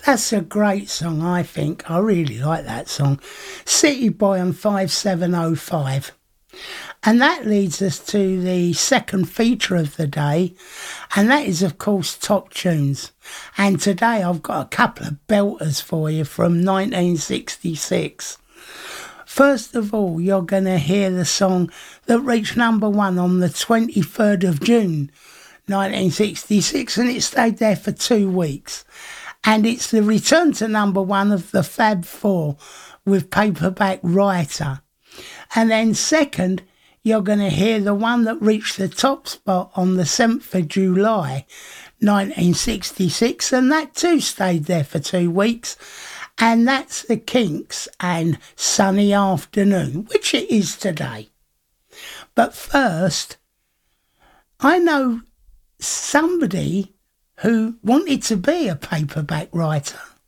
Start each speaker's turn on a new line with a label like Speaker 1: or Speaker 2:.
Speaker 1: That's a great song, I think. I really like that song. City Boy on 5705. And that leads us to the second feature of the day, and that is, of course, Top Tunes. And today I've got a couple of belters for you from 1966. First of all, you're going to hear the song that reached number one on the 23rd of June 1966, and it stayed there for 2 weeks. And it's the return to number one of the Fab Four with Paperback Writer. And then second, you're going to hear the one that reached the top spot on the 7th of July 1966, and that too stayed there for 2 weeks. And that's the Kinks and Sunny Afternoon, which it is today. But first, I know somebody who wanted to be a paperback writer.